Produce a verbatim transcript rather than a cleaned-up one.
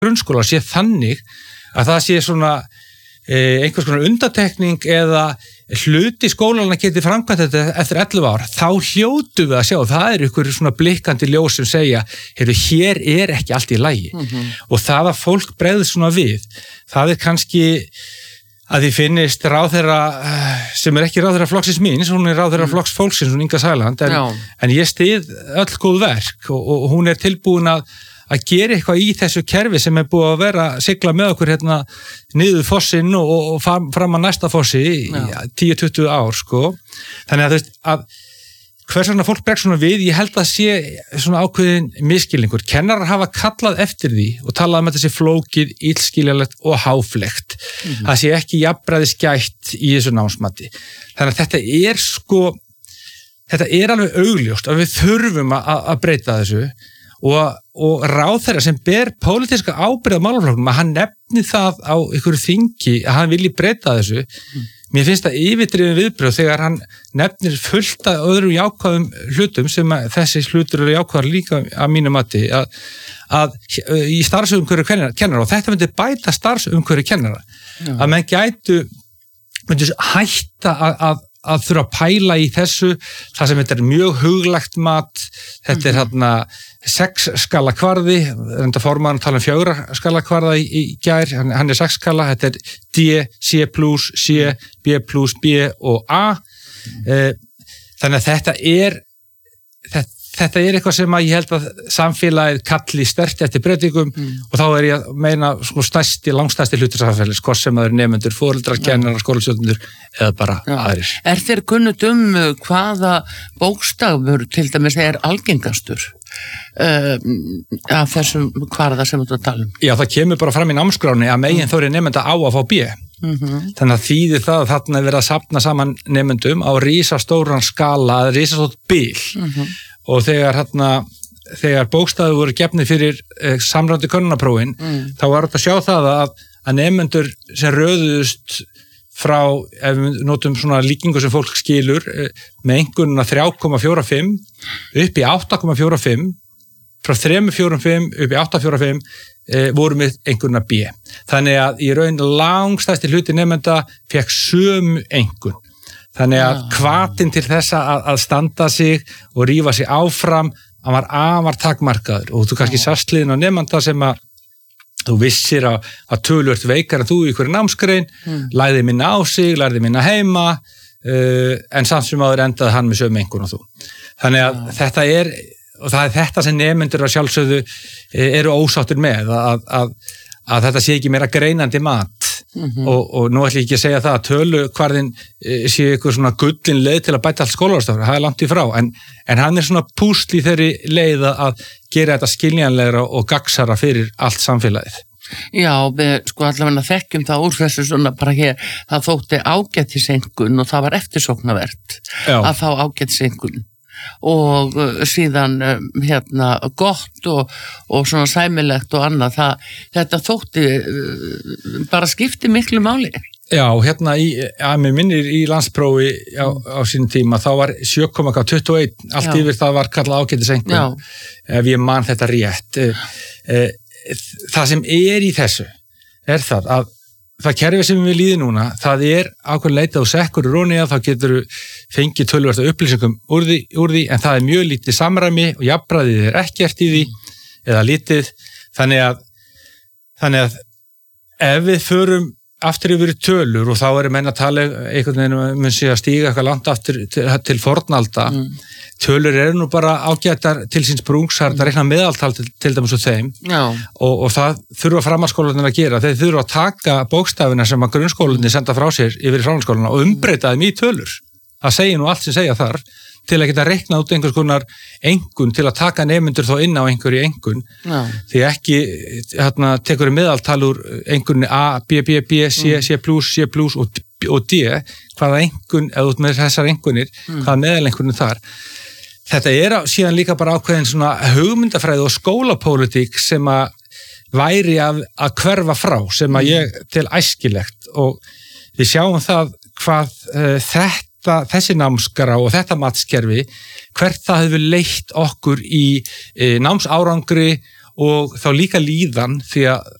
grunnskóla sé þannig að það sé svona eh, einhvers konar undatekning eða hluti skólana geti framkvæmt þetta eftir ellefu ár, þá hljótu við að sjá, það er ykkur svona blikkandi ljós sem segja, heyrðu, hér er ekki allt í lagi mm-hmm. og það að fólk bregður svona við, það er kannski að því finnist ráðherra sem er ekki ráðherra flokksins míns, hún er ráðherra mm. flokks fólksins, hún Inga Sæland, en, en ég styð öll góð verk og, og hún er tilbúin að að gera eitthvað í þessu kerfi sem er búið að vera að sigla með okkur hérna niður fossinn og, og fram, fram að næsta fossi í tíu til tuttugu ár, sko. Þannig að þú veist, að hvers vegna fólk bregst svona við, ég held að sé svona ákveðin miskilningur. Kennarar hafa kallað eftir því og talað um þetta sé flókið, illskiljanlegt og háflegt. Mm-hmm. Það sé ekki jafnræðisgætt í þessu námsmati. Þannig að þetta er sko, þetta er alveg augljóst að við þurfum að, að breyta þessu. Og, og ráðherra sem ber pólitíska ábyrgð á málaflokknum að hann nefni það á einhverju þingi að hann vilji breyta þessu mm. mér finnst það yfirdrifin viðbrögð þegar hann nefnir fullt af öðrum jákvæðum hlutum sem að þessi hlutur eru jákvæðar líka að mínu mati að, að í starfsumhverfi kennara, kennara og þetta myndi bæta starfsumhverfi kennara mm. að menn gætu myndi hætta að, að að þurfa að pæla í þessu það sem þetta er mjög huglagt mat þetta mm-hmm. er hérna sex skala kvarði, þetta formaður að tala um fjögra skala kvarða í, í gær hann, hann er sex skala, þetta er D, C plus, C, B plus, B og A mm. eh, þannig að þetta er þetta, þetta er eitthvað sem að ég held að samfélagið kalli sterkt eftir breytingum mm. og þá er ég að meina sko stærsti, langstærsti hlutur samfélags, hvort sem það eru nemendur, foreldrar, kennarar, skólastjórnendur eða bara Já. Aðrir. Er þér kunnugt um hvaða bókstafur til dæmis er algengastur uh, af þessum hvarða sem þú tala um? Já, það kemur bara fram í námskráni að megin mm. þóri nemenda á að fá B. Mm-hmm. Þannig að þýðir það að þarna er verið að safna saman nemendum á risastóran skala, risastórt bil mm-hmm. og þegar hérna þegar bókstafur voru gefnir fyrir eh, samræmdu könnunarprófin mm. þá var þetta að sjá það að, að nemendur sem röðust frá, ef við notum svona líkingu sem fólk skilur eh, með einhvernuna þrjú komma fjörutíu og fimm upp í átta komma fjörutíu og fimm frá þrjú komma fjörutíu og fimm upp í átta komma fjörutíu og fimm eh, voru með einhverjuna B. Þannig að í raun langstæsti hluti nemenda fekk sömu einhvern. Þannig að hvatinn til þessa að, að standa sig og rífa sig áfram að var afar takmarkaður og þú kannski sastliðin á nemanda sem að þú vissir að, að tölvört veikar en þú í hverju námsgrein, mm. lagði minna á sig, lagði minna heima uh, en samt sem áður endaði hann með sömu einhvern og þú. Þannig að Já. Þetta er, og það er þetta sem nemendur að sjálfsögðu eru ósáttir með að, að, að þetta sé ekki meira greinandi mat. Mm-hmm. Og, og nú ætlum ég ekki að segja það að tölukvarðin sé eitthvað svona gullin leið til að bæta allt skólaverðstofur, það er langt í frá en, en hann er svona púsl í þeirri leið að gera þetta skiljanlegra og gagsara fyrir allt samfélagið. Já, við sko allavega þekkjum það úr þessu svona bara hér, það þótti ágætiseinkunn og það var eftirsóknarvert Já. Að fá ágætiseinkunn og síðan hérna gott og, og svona sæmilegt og annað, það, þetta þótti bara skipti miklu máli. Já, hérna í, að mér minnir í landsprófi á, á sínum tíma, þá var sjö komma tuttugu og eitt, allt Já. Yfir það var kallað ágætiseinkunn, ef ég man þetta rétt. Það sem er í þessu er það að það kerfi sem við líðum núna, það er ákveðin leitað og sekkur í róni að þá getur fengið töluvert upplýsingum úr því, úr því, en það er mjög lítið samræmi og jafnræðið er ekkert í því eða lítið, þannig að þannig að ef við förum aftur yfir tölur og þá erum menn að tala einhvern veginn mun sé að stíga eitthvað langt aftur til, til fornalda mm. tölur eru nú bara ágætar til síns brungs, það er að reikna meðaltal til, til dæmis úr þeim og, og það þurfa framhaldsskólarnir að gera, þeir þurfa að taka bókstafina sem að grunnskólarnir senda frá sér yfir í framhaldsskólana og umbreyta þeim í tölur, það segir nú allt sem segja þar til að geta reikna út einhvers konar engun til að taka nemendur þá inn á einhverju engun Já. Því ekki hérna, tekur við meðaltal úr engunni A, B, B, B, C, C plus, C plus og, og D hvaða engun, eða út með þessar engunir mm. hvaða meðalengunir þar þetta er síðan líka bara ákveðin svona hugmyndafræði og skólapólitík sem að væri að, að hverfa frá sem að ég til æskilegt og við sjáum það hvað uh, þetta þessi námskara og þetta matskerfi hvert það hefur leitt okkur í e, námsárangri og þá líka líðan því að